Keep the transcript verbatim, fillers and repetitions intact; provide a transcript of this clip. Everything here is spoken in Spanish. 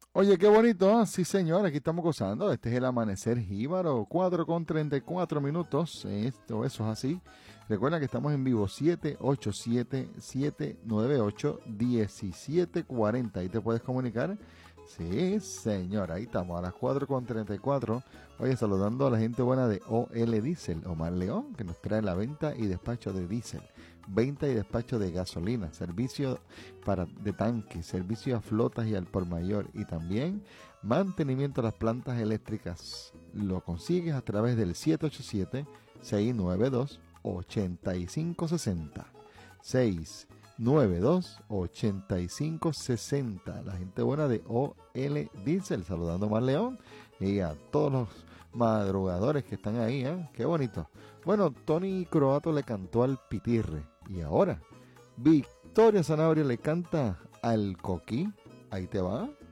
Oye, qué bonito, ¿ah? Sí, señor, aquí estamos gozando. Este es el amanecer jíbaro, cuatro con treinta y cuatro minutos. Esto, eso es así. Recuerda que estamos en vivo, siete ocho siete, siete nueve ocho, uno siete cuatro cero. Ahí te puedes comunicar. Sí, señor, ahí estamos a las cuatro con treinta y cuatro. Oye, saludando a la gente buena de O L Diesel, Omar León, que nos trae la venta y despacho de diésel, venta y despacho de gasolina, servicio para de tanque, servicio a flotas y al por mayor, y también mantenimiento de las plantas eléctricas. Lo consigues a través del siete ocho siete, seis nueve dos, ocho cinco seis cero. seis nueve dos, ocho cinco seis cero. La gente buena de O L Diesel, saludando a Mar León y a todos los madrugadores que están ahí, ¿eh? Qué bonito. Bueno, Tony Croato le cantó al Pitirre y ahora Victoria Sanabria le canta al Coquí. Ahí te va.